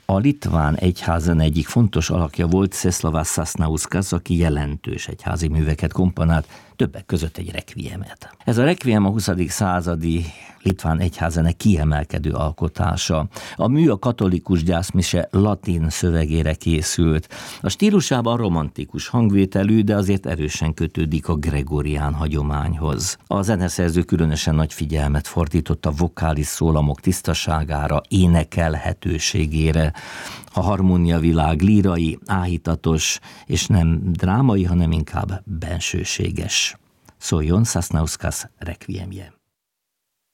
A litván egyházan egyik fontos alakja volt Czeslavas Sasnauskas, aki jelentős egyházi műveket komponált, többek között egy rekviemet. Ez a rekviem a 20. századi litván egyházenek kiemelkedő alkotása. A mű a katolikus gyászmise latin szövegére készült. A stílusában romantikus hangvételű, de azért erősen kötődik a gregorián hagyományhoz. A zeneszerző különösen nagy figyelmet fordított a vokális szólamok tisztaságára, énekelhetőségére. A harmóniavilág lírai, áhítatos, és nem drámai, hanem inkább bensőséges. Szóljon Sasnauskas rekviemje.